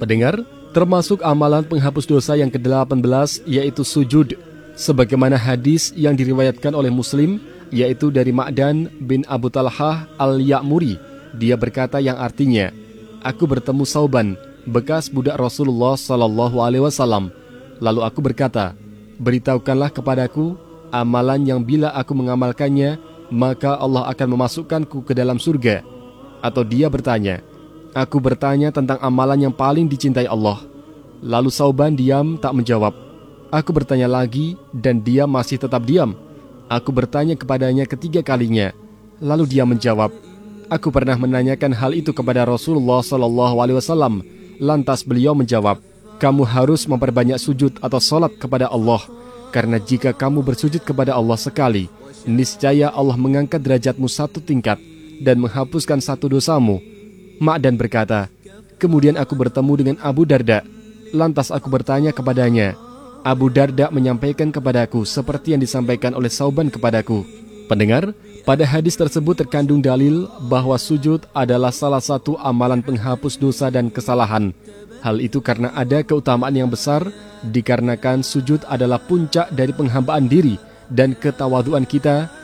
Pendengar, termasuk amalan penghapus dosa yang ke-18 yaitu sujud. Sebagaimana hadis yang diriwayatkan oleh Muslim, yaitu dari Ma'dan bin Abu Talhah al-Ya'muri. Dia berkata yang artinya, aku bertemu Sauban, bekas budak Rasulullah SAW. Lalu aku berkata, beritahukanlah kepadaku amalan yang bila aku mengamalkannya, maka Allah akan memasukkanku ke dalam surga. Atau dia bertanya, aku bertanya tentang amalan yang paling dicintai Allah. Lalu Sauban diam tak menjawab. Aku bertanya lagi dan dia masih tetap diam. Aku bertanya kepadanya ketiga kalinya. Lalu dia menjawab, aku pernah menanyakan hal itu kepada Rasulullah SAW. Lantas beliau menjawab, kamu harus memperbanyak sujud atau salat kepada Allah. Karena jika kamu bersujud kepada Allah sekali, niscaya Allah mengangkat derajatmu satu tingkat dan menghapuskan satu dosamu. Ma'dan berkata, kemudian aku bertemu dengan Abu Darda. Lantas aku bertanya kepadanya. Abu Darda menyampaikan kepadaku seperti yang disampaikan oleh Sauban kepadaku. Pendengar, pada hadis tersebut terkandung dalil bahwa sujud adalah salah satu amalan penghapus dosa dan kesalahan. Hal itu karena ada keutamaan yang besar, dikarenakan sujud adalah puncak dari penghambaan diri dan ketawaduan kita,